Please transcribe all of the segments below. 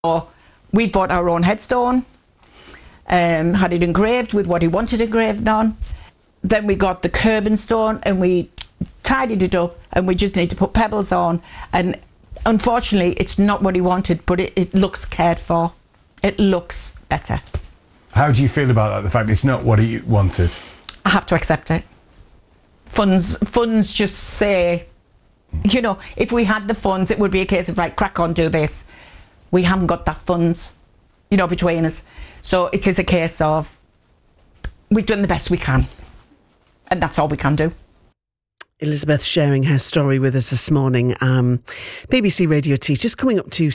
So we bought our own headstone, had it engraved with what he wanted engraved on. Then we got the curbing stone and we tidied it up, and we just need to put pebbles on. And unfortunately, it's not what he wanted, but it looks cared for. It looks better. How do you feel about that, the fact it's not what he wanted? I have to accept it. Funds just say, you know, if we had the funds, it would be a case of, right, crack on, do this. We haven't got that funds, you know, between us. So it is a case of, we've done the best we can. And that's all we can do. Elizabeth sharing her story with us this morning. BBC Radio T, just coming up to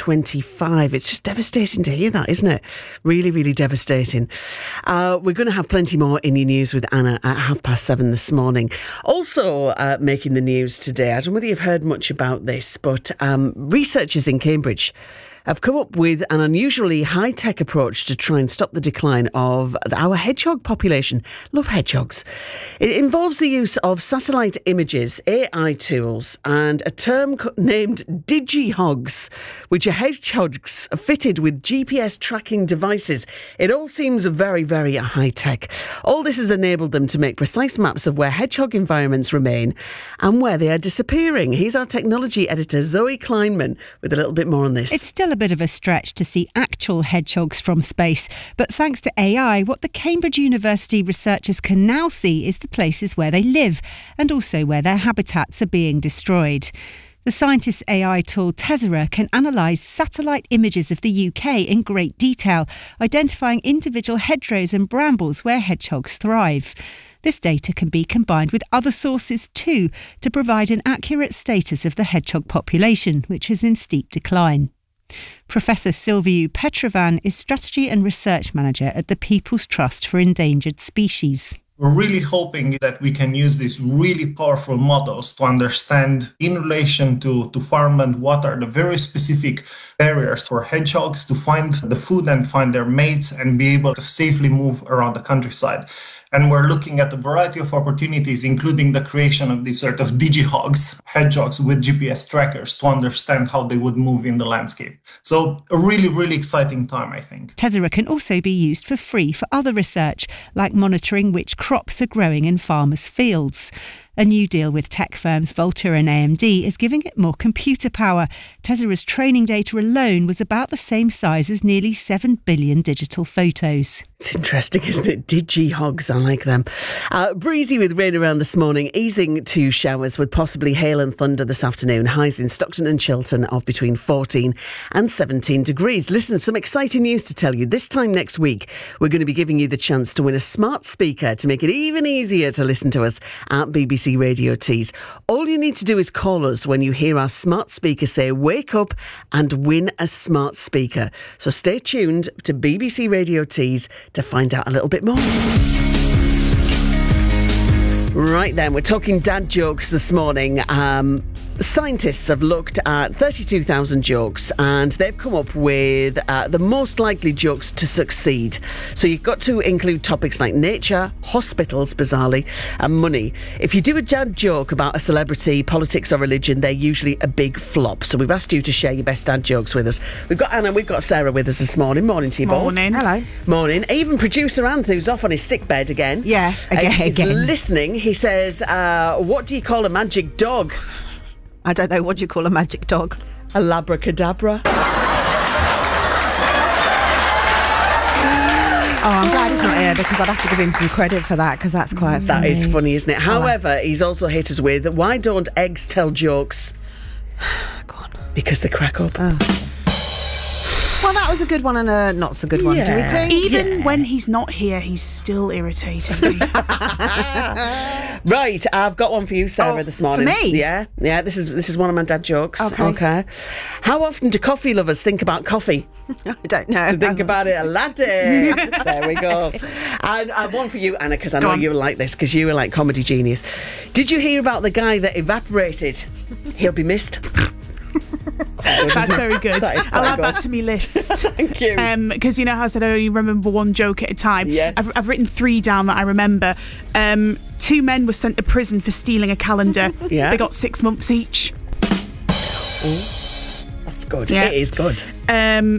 7:25. It's just devastating to hear that, isn't it? Really, really devastating. We're going to have plenty more in your news with Anna at 7:30 this morning. Also making the news today, I don't know whether you've heard much about this, but researchers in Cambridge have come up with an unusually high-tech approach to try and stop the decline of our hedgehog population. Love hedgehogs. It involves the use of satellite images, AI tools, and a term named digihogs, which are hedgehogs fitted with GPS tracking devices. It all seems very, very high-tech. All this has enabled them to make precise maps of where hedgehog environments remain and where they are disappearing. Here's our technology editor, Zoe Kleinman, with a little bit more on this. It's still a bit of a stretch to see actual hedgehogs from space, but thanks to AI, what the Cambridge University researchers can now see is the places where they live and also where their habitats are being destroyed. The scientists' AI tool Tessera can analyse satellite images of the UK in great detail, identifying individual hedgerows and brambles where hedgehogs thrive. This data can be combined with other sources too to provide an accurate status of the hedgehog population, which is in steep decline. Professor Silviu Petrovan is Strategy and Research Manager at the People's Trust for Endangered Species. We're really hoping that we can use these really powerful models to understand in relation to farmland what are the very specific barriers for hedgehogs to find the food and find their mates and be able to safely move around the countryside. And we're looking at a variety of opportunities, including the creation of these sort of digihogs, hedgehogs with GPS trackers to understand how they would move in the landscape. So a really, really exciting time, I think. Tessera can also be used for free for other research, like monitoring which crops are growing in farmers' fields. A new deal with tech firms Volta and AMD is giving it more computer power. Tessera's training data alone was about the same size as nearly 7 billion digital photos. It's interesting, isn't it? Digihogs, I like them. Breezy with rain around this morning, easing to showers with possibly hail and thunder this afternoon. Highs in Stockton and Chiltern of between 14 and 17 degrees. Listen, some exciting news to tell you. This time next week, we're going to be giving you the chance to win a smart speaker to make it even easier to listen to us at BBC Radio Tees. All you need to do is call us when you hear our smart speaker say, wake up and win a smart speaker. So stay tuned to BBC Radio Tees to find out a little bit more. Right then, we're talking dad jokes this morning. Scientists have looked at 32,000 jokes and they've come up with the most likely jokes to succeed. So you've got to include topics like nature, hospitals, bizarrely, and money. If you do a dad joke about a celebrity, politics or religion, they're usually a big flop. So we've asked you to share your best dad jokes with us. We've got Anna, we've got Sarah with us this morning. Morning to you both. Morning. Hello. Morning. Even producer Anth, who's off on his sick bed again. Yeah, He's again. listening. He says, what do you call a magic dog? I don't know, what do you call a magic dog? A labracadabra. Oh, I'm glad he's not here because I'd have to give him some credit for that because that's quite funny. That is funny, isn't it? However, he's also hit us with, why don't eggs tell jokes? Go on. Because they crack up. Oh. Well, that was a good one and a not so good one, do we think? Even when he's not here, he's still irritating me. Right, I've got one for you, Sarah, this morning. For me? Yeah, this is one of my dad jokes. Okay. How often do coffee lovers think about coffee? I don't know. Think about it, a latte. There we go. And I have one for you, Anna, because I know you like this, because you were like comedy genius. Did you hear about the guy that evaporated? He'll be missed. That's very good. I'll add that to my list. Thank you. Because you know how I said I only remember one joke at a time. Yes. I've written 3 down that I remember. 2 men were sent to prison for stealing a calendar. Yeah. They got 6 months each. That's It's good. Yeah. It is good.